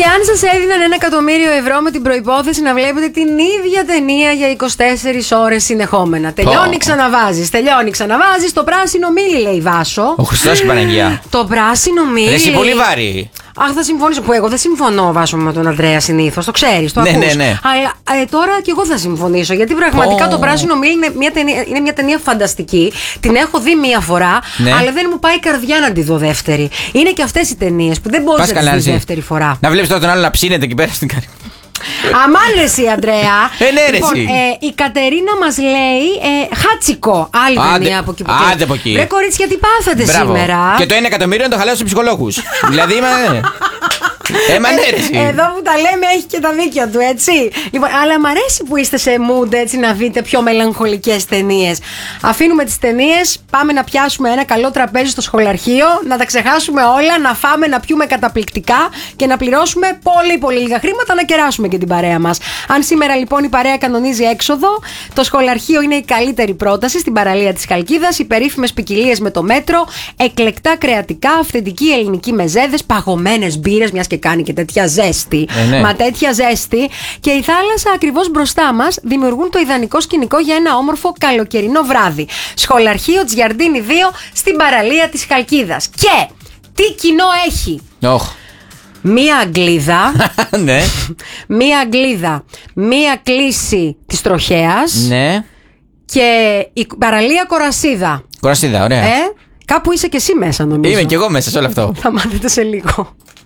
αν σας έδιναν 1.000.000 ευρώ με την προϋπόθεση να βλέπετε την ίδια ταινία για 24 ώρες συνεχόμενα. Τελειώνει, ξαναβάζεις. Το πράσινο μήλι, λέει Βάσο. Ο Χριστός και η Παναγία. Το πράσινο μήλι. Εσύ πολύ βάρη. Αχ, θα συμφωνήσω. Που εγώ δεν συμφωνώ, Βάσο, με τον Ανδρέα συνήθως. Το ξέρεις, το Ναι, ακούς. ναι. Αλλά τώρα κι εγώ θα συμφωνήσω. Γιατί πραγματικά το πράσινο μήλι είναι μια ταινία φανταστική. Την έχω δει μία φορά, ναι. αλλά δεν μου πάει η καρδιά να τη δω δεύτερη. Είναι και αυτές οι ταινίες που δεν μπορείς να τις δεις δεύτερη φορά. Να βλέπεις τώρα τον άλλο να ψήνεται εκεί πέρα στην καρδιά. Αμάν ρε εσύ, Ανδρέα. Ναι, ρε, λοιπόν, εσύ. η Κατερίνα μας λέει Χάτσικο. Άλλη ταινία από εκεί που άντε από εκεί. Ρε κορίτσια, τι πάθατε σήμερα. Και το 1.000.000 είναι το χαλάω στους ψυχολόγους. Δηλαδή εδώ που τα λέμε έχει και τα δίκια του, έτσι. Λοιπόν, αλλά μ' αρέσει που είστε σε mood έτσι να δείτε πιο μελαγχολικές ταινίες. Αφήνουμε τις ταινίες, πάμε να πιάσουμε ένα καλό τραπέζι στο σχολαρχείο, να τα ξεχάσουμε όλα, να φάμε, να πιούμε καταπληκτικά και να πληρώσουμε πολύ πολύ λίγα χρήματα να κεράσουμε και την παρέα μας. Αν σήμερα λοιπόν η παρέα κανονίζει έξοδο, το σχολαρχείο είναι η καλύτερη πρόταση στην παραλία της Χαλκίδας. Οι περίφημες ποικιλίες με το μέτρο, εκλεκτά κρεατικά, αυθεντική ελληνική μεζέδες, παγωμένες μπύρες, μιας και κάνει και τέτοια ζέστη. Ναι. Μα τέτοια ζέστη. Και η θάλασσα ακριβώς μπροστά μας δημιουργούν το ιδανικό σκηνικό για ένα όμορφο καλοκαιρινό βράδυ. Σχολαρχείο Τζιαρντίνη 2 στην παραλία της Χαλκίδας. Και τι κοινό έχει? Μία Αγγλίδα. Ναι. Μία Αγγλίδα. Μία κλίση της τροχέας. Ναι. Και η παραλία Κορασίδα. Κορασίδα, ωραία. Κάπου είσαι και εσύ μέσα, νομίζω. Είμαι κι εγώ μέσα σε όλο αυτό. Θα μάθετε σε λίγο.